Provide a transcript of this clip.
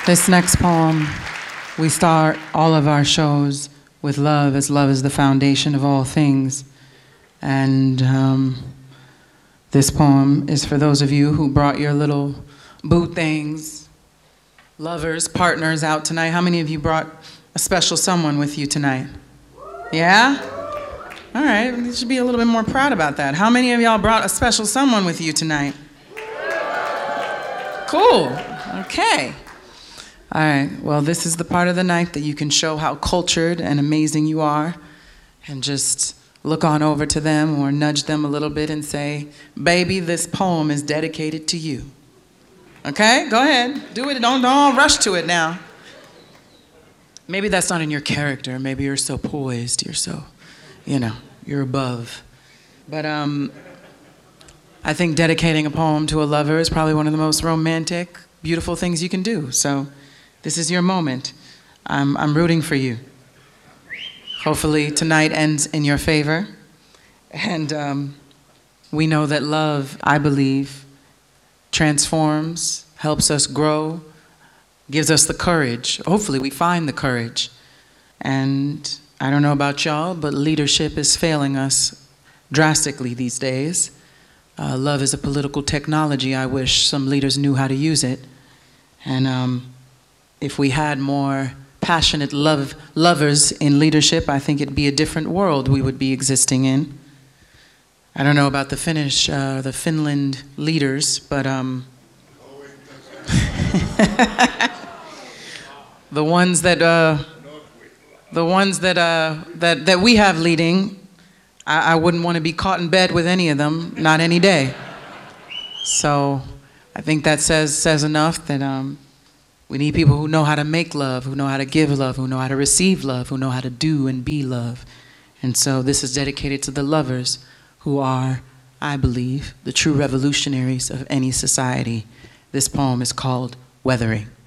This next poem, we start all of our shows with love, as love is the foundation of all things. And this poem is for those of you who brought your little boo things, lovers, partners out tonight. How many of you brought a special someone with you tonight? Yeah? All right, you should be a little bit more proud about that. How many of y'all brought a special someone with you tonight? Cool, okay. All right, well, this is the part of the night that you can show how cultured and amazing you are, and just look on over to them or nudge them a little bit and say, baby, this poem is dedicated to you. Okay, go ahead, do it, don't rush to it now. Maybe that's not in your character, maybe you're so poised, you're so, you're above. But I think dedicating a poem to a lover is probably one of the most romantic, beautiful things you can do, so this is your moment. I'm rooting for you. Hopefully tonight ends in your favor. And we know that love, I believe, transforms, helps us grow, gives us the courage. Hopefully we find the courage. And I don't know about y'all, but leadership is failing us drastically these days. Love is a political technology. I wish some leaders knew how to use it. And if we had more passionate lovers in leadership, I think it'd be a different world we would be existing in. I don't know about the Finland leaders, but the ones that we have leading, I wouldn't want to be caught in bed with any of them, not any day. So I think that says enough that we need people who know how to make love, who know how to give love, who know how to receive love, who know how to do and be love. And so this is dedicated to the lovers who are, I believe, the true revolutionaries of any society. This poem is called Weathering.